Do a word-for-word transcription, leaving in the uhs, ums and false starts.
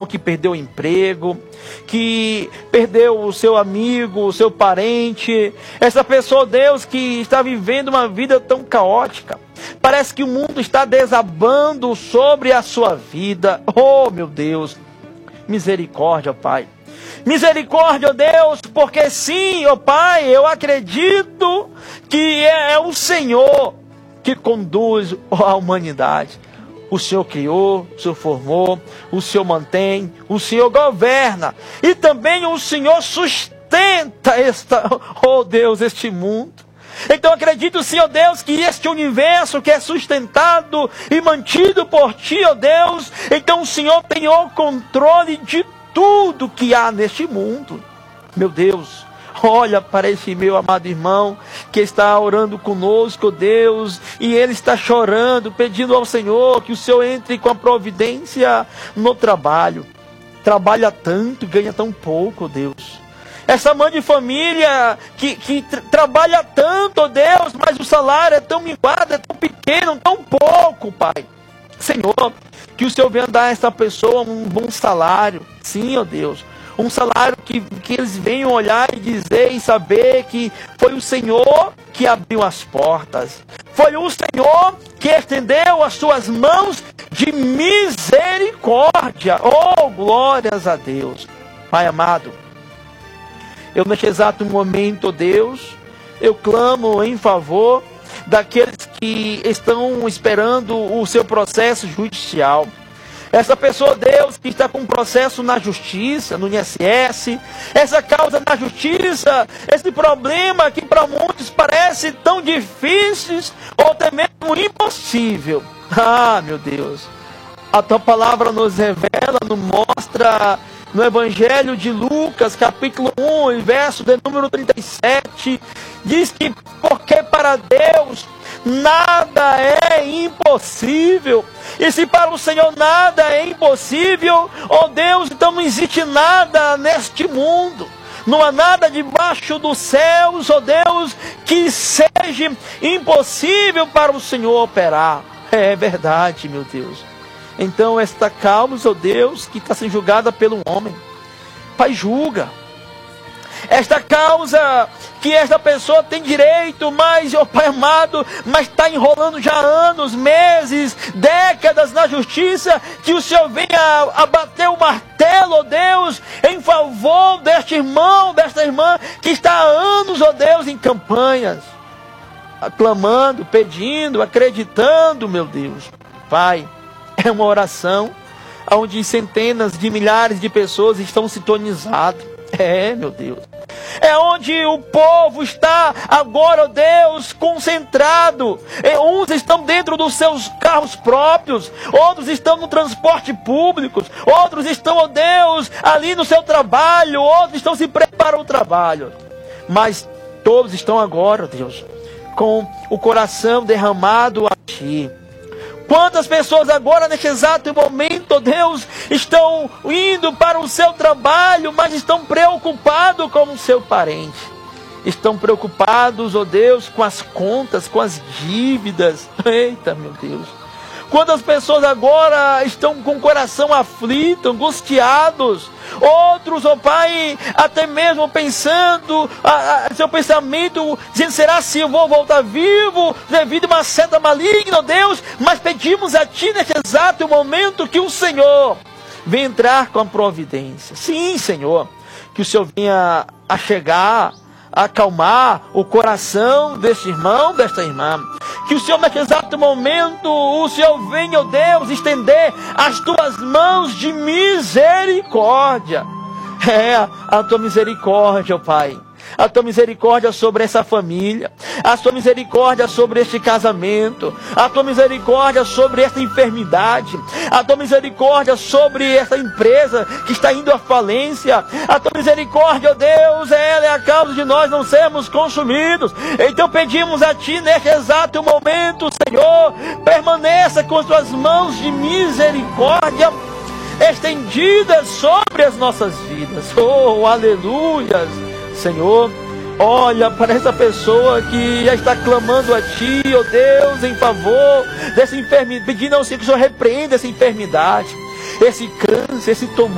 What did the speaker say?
que perdeu o emprego, que perdeu o seu amigo, o seu parente. Essa pessoa, Deus, que está vivendo uma vida tão caótica. Parece que o mundo está desabando sobre a sua vida. Oh, meu Deus. Misericórdia, Pai. Misericórdia, Deus, porque sim, ó Pai, eu acredito que é o Senhor que conduz a humanidade. O Senhor criou, o Senhor formou, o Senhor mantém, o Senhor governa. E também o Senhor sustenta esta, oh Deus, este mundo. Então acredito, Senhor Deus, que este universo que é sustentado e mantido por Ti, ó Deus, então o Senhor tem o controle de tudo que há neste mundo. Meu Deus, olha para esse meu amado irmão que está orando conosco, Deus, e ele está chorando, pedindo ao Senhor que o Senhor entre com a providência no trabalho. Trabalha tanto, ganha tão pouco, Deus. Essa mãe de família que, que tra trabalha tanto, Deus, mas o salário é tão minguado, é tão pequeno, tão pouco, Pai. Senhor, que o Senhor venha dar a essa pessoa um bom salário. Sim, ó Deus. Um salário que, que eles venham olhar e dizer e saber que foi o Senhor que abriu as portas. Foi o Senhor que estendeu as suas mãos de misericórdia. Oh, glórias a Deus. Pai amado, eu neste exato momento, Deus, eu clamo em favor daqueles que estão esperando o seu processo judicial. Essa pessoa, Deus, que está com um processo na justiça, no I N S S, essa causa na justiça, esse problema que para muitos parece tão difícil ou até mesmo impossível. Ah, meu Deus, a Tua palavra nos revela, nos mostra no Evangelho de Lucas, capítulo um, verso de número trinta e sete, diz que porque para Deus nada é impossível. E se para o Senhor nada é impossível, ó Deus, então não existe nada neste mundo. Não há nada debaixo dos céus, ó Deus, que seja impossível para o Senhor operar. É verdade, meu Deus. Então esta causa, ó Deus, que está sendo julgada pelo homem, Pai, julga. Esta causa que esta pessoa tem direito, mas, ó Pai amado, mas está enrolando já anos, meses, décadas na justiça, que o Senhor venha a bater o martelo, ó Deus, em favor deste irmão, desta irmã, que está há anos, ó Deus, em campanhas, aclamando, pedindo, acreditando, meu Deus. Pai, é uma oração onde centenas de milhares de pessoas estão sintonizadas. É, meu Deus. É onde o povo está agora, ó Deus, concentrado. E uns estão dentro dos seus carros próprios, outros estão no transporte público, outros estão, ó Deus, ali no seu trabalho, outros estão se preparando para o trabalho. Mas todos estão agora, ó Deus, com o coração derramado a Ti. Quantas pessoas agora, neste exato momento, ó Deus, estão indo para o seu trabalho, mas estão preocupados com o seu parente. Estão preocupados, ó Deus, com as contas, com as dívidas. Eita, meu Deus. Quantas pessoas agora estão com o coração aflito, angustiados. Outros, ó Pai, até mesmo pensando, a, a, seu pensamento, dizendo, será se eu vou voltar vivo, devido a uma seta maligna, ó Deus? Mas pedimos a Ti neste exato momento que o Senhor venha entrar com a providência. Sim, Senhor, que o Senhor venha a chegar, a acalmar o coração deste irmão, desta irmã. Que o Senhor, neste exato momento, o Senhor venha, ó Deus, estender as Tuas mãos de misericórdia. É, a Tua misericórdia, ó Pai. A Tua misericórdia sobre essa família. A Tua misericórdia sobre este casamento. A Tua misericórdia sobre esta enfermidade. A Tua misericórdia sobre esta empresa que está indo à falência. A Tua misericórdia, ó Deus, ela é a causa de nós não sermos consumidos. Então pedimos a Ti neste exato momento, Senhor, permaneça com as Tuas mãos de misericórdia estendidas sobre as nossas vidas. Oh, aleluias. Senhor, olha para essa pessoa que já está clamando a Ti, ó Deus, em favor dessa enfermidade, pedindo ao Senhor que o Senhor repreenda essa enfermidade, esse câncer, esse tumor.